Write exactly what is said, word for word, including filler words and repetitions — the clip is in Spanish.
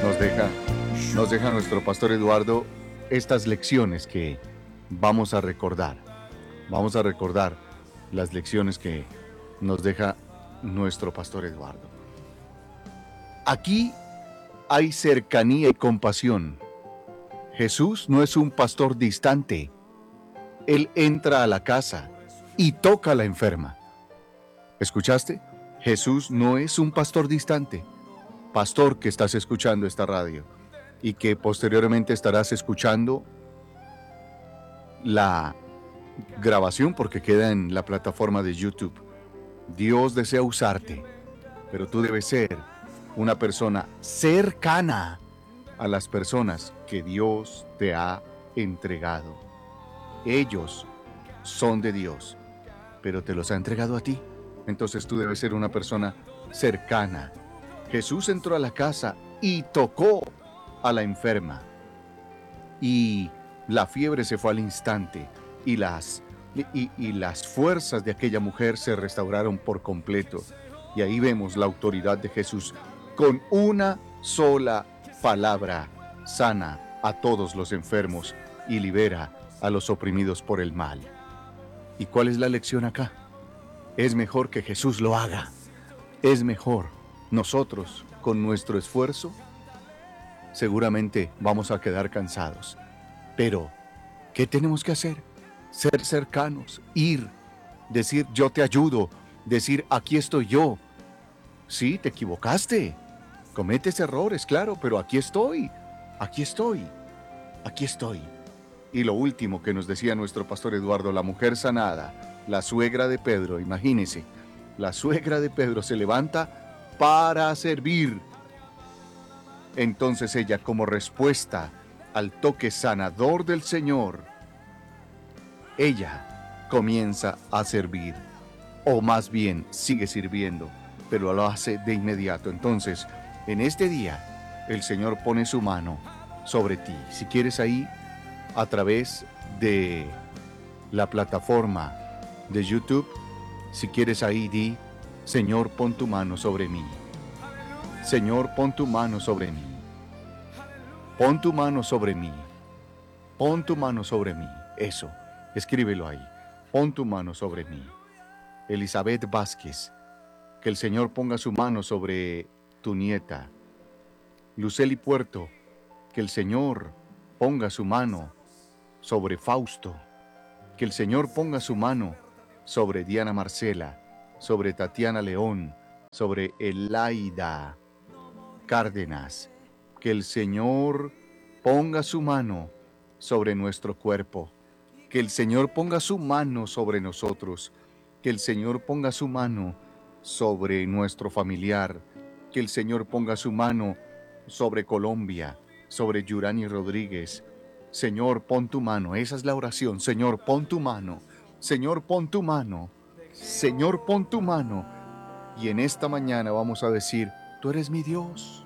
nos deja, nos deja nuestro pastor Eduardo estas lecciones que vamos a recordar. Vamos a recordar las lecciones que nos deja nuestro pastor Eduardo. Aquí hay cercanía y compasión. Jesús no es un pastor distante. Él entra a la casa y toca a la enferma. ¿Escuchaste? Jesús no es un pastor distante. Pastor que estás escuchando esta radio y que posteriormente estarás escuchando la grabación porque queda en la plataforma de YouTube. Dios desea usarte, pero tú debes ser una persona cercana a las personas que Dios te ha entregado. Ellos son de Dios, pero te los ha entregado a ti. Entonces tú debes ser una persona cercana. Jesús entró a la casa y tocó a la enferma. Y la fiebre se fue al instante y las, y, y las fuerzas de aquella mujer se restauraron por completo. Y ahí vemos la autoridad de Jesús. Con una sola palabra sana a todos los enfermos y libera a los oprimidos por el mal. ¿Y cuál es la lección acá? Es mejor que Jesús lo haga. Es mejor. Nosotros, con nuestro esfuerzo, seguramente vamos a quedar cansados. Pero, ¿qué tenemos que hacer? Ser cercanos, ir, decir yo te ayudo, decir aquí estoy yo. Sí, te equivocaste, cometes errores, claro, pero aquí estoy, aquí estoy, aquí estoy. Y lo último que nos decía nuestro pastor Eduardo, la mujer sanada, la suegra de Pedro, imagínense, la suegra de Pedro se levanta para servir. Entonces ella, como respuesta al toque sanador del Señor, ella comienza a servir, o más bien sigue sirviendo, pero lo hace de inmediato. Entonces, en este día, el Señor pone su mano sobre ti. Si quieres ahí, a través de la plataforma de YouTube, si quieres ahí, di, Señor, pon tu mano sobre mí. Señor, pon tu mano sobre mí. Pon tu mano sobre mí. Pon tu mano sobre mí. Eso, escríbelo ahí. Pon tu mano sobre mí. Elizabeth Vázquez, que el Señor ponga su mano sobre tu nieta. Luceli Puerto, que el Señor ponga su mano sobre Fausto. Que el Señor ponga su mano sobre Diana Marcela, sobre Tatiana León, sobre Elaida Cárdenas. Que el Señor ponga su mano sobre nuestro cuerpo. Que el Señor ponga su mano sobre nosotros. Que el Señor ponga su mano sobre nuestro familiar. Que el Señor ponga su mano sobre Colombia, sobre Yurani Rodríguez. Señor, pon tu mano. Esa es la oración. Señor, pon tu mano. Señor, pon tu mano. Señor, pon tu mano. Y en esta mañana vamos a decir, tú eres mi Dios.